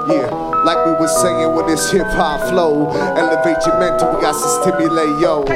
Yeah, like we was saying with this hip hop flow. Elevate your mental, we got to stimulate, yo.